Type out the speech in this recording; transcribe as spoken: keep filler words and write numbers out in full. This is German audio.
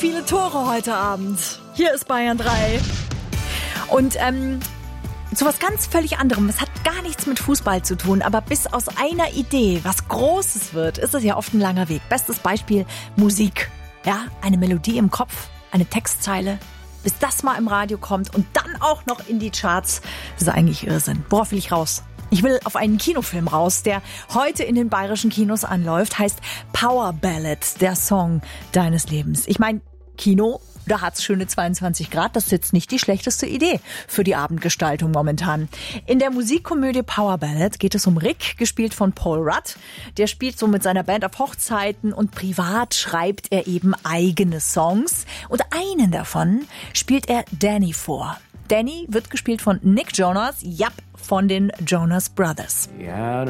Viele Tore heute Abend. Hier ist Bayern drei. Und ähm, zu was ganz völlig anderem. Es hat gar nichts mit Fußball zu tun, aber bis aus einer Idee was Großes wird, ist es ja oft ein langer Weg. Bestes Beispiel Musik. Ja, eine Melodie im Kopf, eine Textzeile. Bis das mal im Radio kommt und dann auch noch in die Charts. Das ist eigentlich Irrsinn. Worauf will ich raus? Ich will auf einen Kinofilm raus, der heute in den bayerischen Kinos anläuft. Heißt Power Ballad, der Song deines Lebens. Ich meine, Kino, da hat's schöne zweiundzwanzig Grad. Das ist jetzt nicht die schlechteste Idee für die Abendgestaltung momentan. In der Musikkomödie Power Ballad geht es um Rick, gespielt von Paul Rudd. Der spielt so mit seiner Band auf Hochzeiten und privat schreibt er eben eigene Songs. Und einen davon spielt er Danny vor. Danny wird gespielt von Nick Jonas, ja, von den Jonas Brothers. Ja,